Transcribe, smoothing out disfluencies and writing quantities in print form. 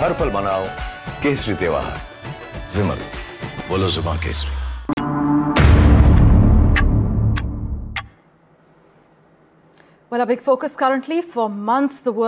हर पल मनाओ केसरी त्योहार। विमल, बोलो जुबान Kesari. Well, a big focus currently. For months, the world